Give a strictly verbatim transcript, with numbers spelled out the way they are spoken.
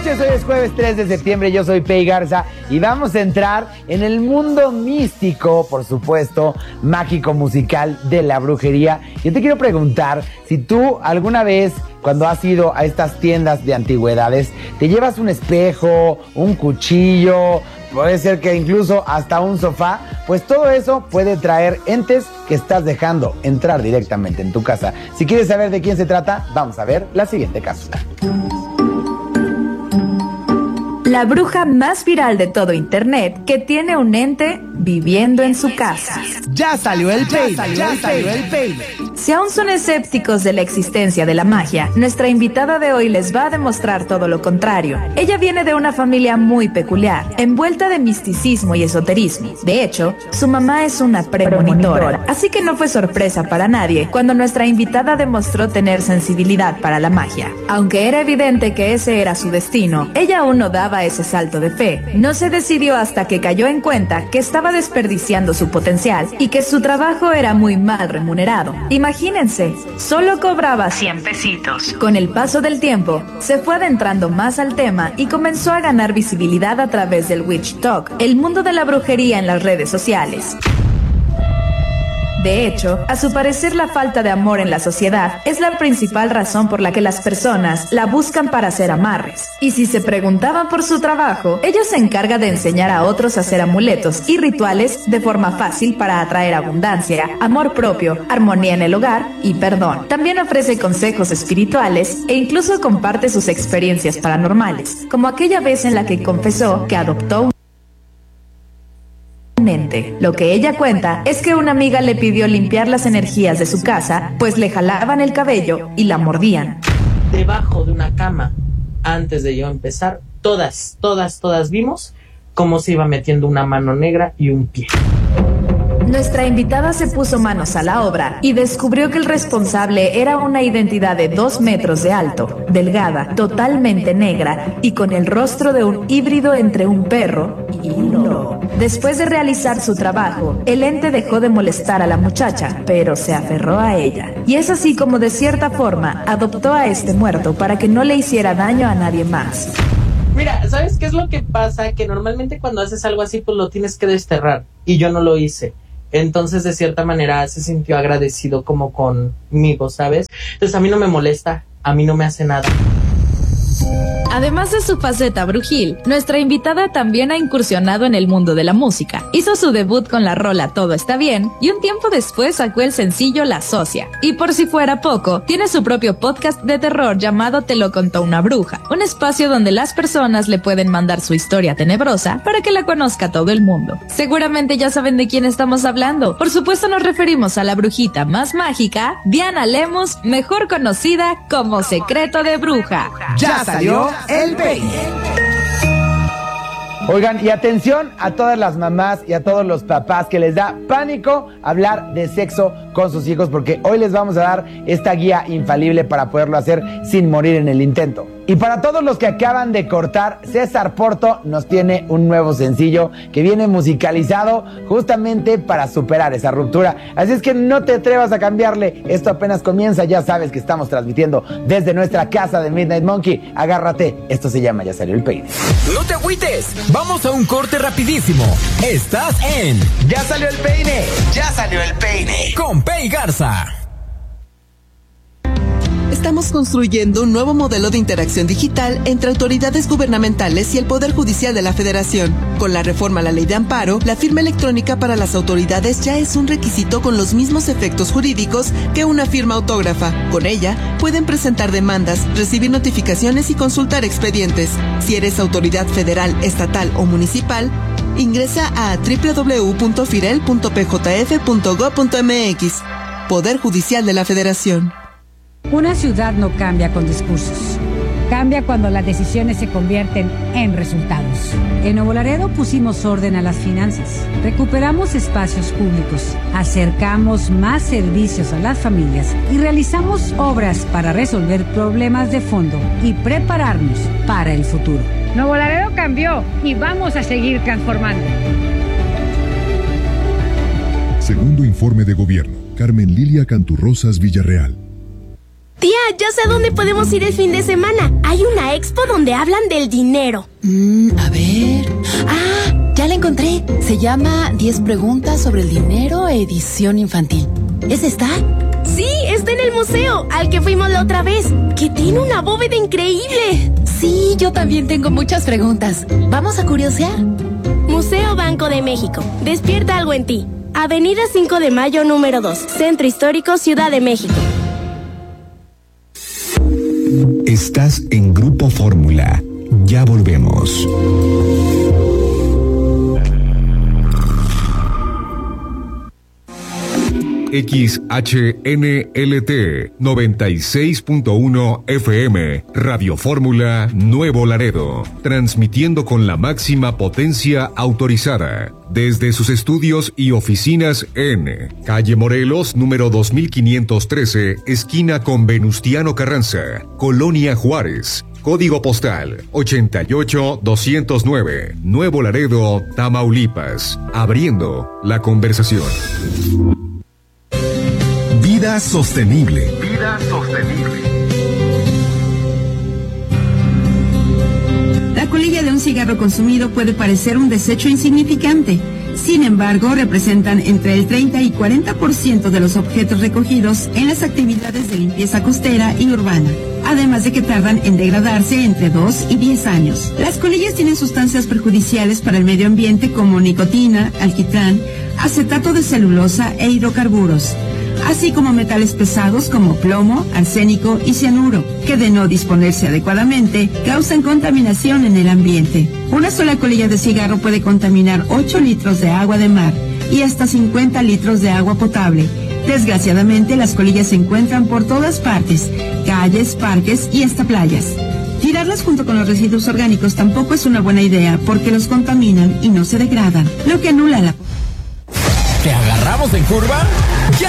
Hoy es jueves tres de septiembre, yo soy Pei Garza y vamos a entrar en el mundo místico, por supuesto, mágico musical de la brujería. Yo te quiero preguntar si tú alguna vez, cuando has ido a estas tiendas de antigüedades, te llevas un espejo, un cuchillo, puede ser que incluso hasta un sofá, pues todo eso puede traer entes que estás dejando entrar directamente en tu casa. Si quieres saber de quién se trata, vamos a ver la siguiente cápsula. La bruja más viral de todo internet que tiene un ente viviendo en su casa. Ya salió el peine, ya salió el peine. Si aún son escépticos de la existencia de la magia, nuestra invitada de hoy les va a demostrar todo lo contrario. Ella viene de una familia muy peculiar, envuelta de misticismo y esoterismo. De hecho, su mamá es una premonitora, así que no fue sorpresa para nadie cuando nuestra invitada demostró tener sensibilidad para la magia. Aunque era evidente que ese era su destino, ella aún no daba ese salto de fe. No se decidió hasta que cayó en cuenta que estaba desperdiciando su potencial y que su trabajo era muy mal remunerado. Imagínense, solo cobraba cien pesitos. Con el paso del tiempo, se fue adentrando más al tema y comenzó a ganar visibilidad a través del Witch Talk, el mundo de la brujería en las redes sociales. De hecho, a su parecer la falta de amor en la sociedad es la principal razón por la que las personas la buscan para hacer amarres. Y si se preguntaban por su trabajo, ella se encarga de enseñar a otros a hacer amuletos y rituales de forma fácil para atraer abundancia, amor propio, armonía en el hogar y perdón. También ofrece consejos espirituales e incluso comparte sus experiencias paranormales, como aquella vez en la que confesó que adoptó un ente. Lo que ella cuenta es que una amiga le pidió limpiar las energías de su casa, pues le jalaban el cabello y la mordían. Debajo de una cama, antes de yo empezar, todas, todas, todas vimos cómo se iba metiendo una mano negra y un pie. Nuestra invitada se puso manos a la obra y descubrió que el responsable era una identidad de dos metros de alto, delgada, totalmente negra y con el rostro de un híbrido entre un perro y un lobo. Después de realizar su trabajo, el ente dejó de molestar a la muchacha, pero se aferró a ella. Y es así como de cierta forma adoptó a este muerto para que no le hiciera daño a nadie más. Mira, ¿sabes qué es lo que pasa? Que normalmente cuando haces algo así, pues lo tienes que desterrar. Y yo no lo hice. Entonces, de cierta manera, se sintió agradecido como conmigo, ¿sabes? Entonces, a mí no me molesta, a mí no me hace nada. Además de su faceta brujil, nuestra invitada también ha incursionado en el mundo de la música. Hizo su debut con la rola Todo Está Bien y un tiempo después sacó el sencillo La Socia. Y por si fuera poco, tiene su propio podcast de terror llamado Te lo contó una bruja, un espacio donde las personas le pueden mandar su historia tenebrosa para que la conozca todo el mundo. Seguramente ya saben de quién estamos hablando. Por supuesto nos referimos a la brujita más mágica, Diana Lemus, mejor conocida como Secreto de Bruja. Ya salió el peine. Oigan, y atención a todas las mamás y a todos los papás que les da pánico hablar de sexo con sus hijos, porque hoy les vamos a dar esta guía infalible para poderlo hacer sin morir en el intento. Y para todos los que acaban de cortar, César Porto nos tiene un nuevo sencillo que viene musicalizado justamente para superar esa ruptura. Así es que no te atrevas a cambiarle, esto apenas comienza, ya sabes que estamos transmitiendo desde nuestra casa de Midnight Monkey. Agárrate, esto se llama Ya Salió el Peine. No te agüites, vamos a un corte rapidísimo. Estás en Ya Salió el Peine, Ya Salió el Peine con Pei Garza. Estamos construyendo un nuevo modelo de interacción digital entre autoridades gubernamentales y el Poder Judicial de la Federación. Con la reforma a la Ley de Amparo, la firma electrónica para las autoridades ya es un requisito con los mismos efectos jurídicos que una firma autógrafa. Con ella, pueden presentar demandas, recibir notificaciones y consultar expedientes. Si eres autoridad federal, estatal o municipal, ingresa a doble u doble u doble u punto firel punto p j f punto gob punto m x. Poder Judicial de la Federación. Una ciudad no cambia con discursos. Cambia cuando las decisiones se convierten en resultados. En Nuevo Laredo pusimos orden a las finanzas, recuperamos espacios públicos, acercamos más servicios a las familias y realizamos obras para resolver problemas de fondo y prepararnos para el futuro. Nuevo Laredo cambió y vamos a seguir transformando. Segundo informe de gobierno, Carmen Lilia Canturrosas Villarreal. Tía, ya sé a dónde podemos ir el fin de semana. Hay una expo donde hablan del dinero. Mm, a ver... ¡Ah! Ya la encontré. Se llama diez preguntas sobre el dinero, edición infantil. ¿Ese está? Sí, está en el museo, al que fuimos la otra vez, que tiene una bóveda increíble. Sí, yo también tengo muchas preguntas. ¿Vamos a curiosear? Museo Banco de México. Despierta algo en ti. Avenida cinco de Mayo, número dos. Centro Histórico, Ciudad de México. Estás en Grupo Fórmula. Ya volvemos. X H N L T noventa y seis punto uno F M, Radio Fórmula Nuevo Laredo, transmitiendo con la máxima potencia autorizada, desde sus estudios y oficinas en Calle Morelos, número dos mil quinientos trece, esquina con Venustiano Carranza, Colonia Juárez. Código postal ochenta y ocho doscientos nueve, Nuevo Laredo, Tamaulipas. Abriendo la conversación. Vida sostenible. Vida sostenible. La colilla de un cigarro consumido puede parecer un desecho insignificante. Sin embargo, representan entre el treinta y cuarenta por ciento de los objetos recogidos en las actividades de limpieza costera y urbana, además de que tardan en degradarse entre dos y diez años. Las colillas tienen sustancias perjudiciales para el medio ambiente como nicotina, alquitrán, acetato de celulosa e hidrocarburos, así como metales pesados como plomo, arsénico y cianuro, que de no disponerse adecuadamente causan contaminación en el ambiente. Una sola colilla de cigarro puede contaminar ocho litros de agua de mar y hasta cincuenta litros de agua potable. Desgraciadamente, las colillas se encuentran por todas partes, calles, parques y hasta playas. Tirarlas junto con los residuos orgánicos tampoco es una buena idea porque los contaminan y no se degradan, lo que anula la... ¿Te agarramos en curva? Ya